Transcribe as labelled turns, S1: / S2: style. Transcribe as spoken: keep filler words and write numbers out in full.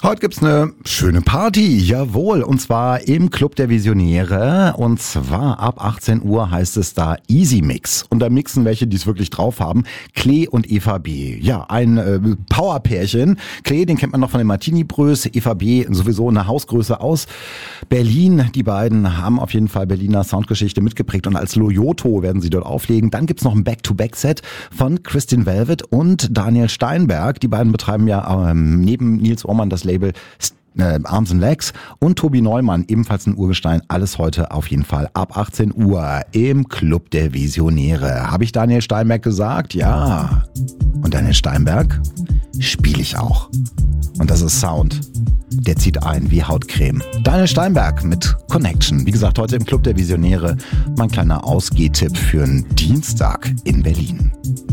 S1: Heute gibt's eine schöne Party, jawohl, und zwar im Club der Visionäre, und zwar ab achtzehn Uhr heißt es da Easy Mix. Und da mixen welche, die es wirklich drauf haben, Klee und Eva B. Ja, ein äh, Powerpärchen. Klee, den kennt man noch von den Martini-Brös, Eva B. sowieso eine Hausgröße aus Berlin. Die beiden haben auf jeden Fall Berliner Soundgeschichte mitgeprägt und als Loyoto werden sie dort auflegen. Dann gibt's noch ein Back-to-Back-Set von Kristin Velvet und Daniel Steinberg. Die beiden betreiben ja ähm, neben Nils Ohrmann das Label äh, Arms and Legs, und Tobi Neumann, ebenfalls ein Urgestein. Alles heute auf jeden Fall ab achtzehn Uhr im Club der Visionäre. Habe ich Daniel Steinberg gesagt? Ja. Und Daniel Steinberg spiele ich auch. Und das ist Sound. Der zieht ein wie Hautcreme. Daniel Steinberg mit Connection. Wie gesagt, heute im Club der Visionäre mein kleiner Ausgehtipp für einen Dienstag in Berlin.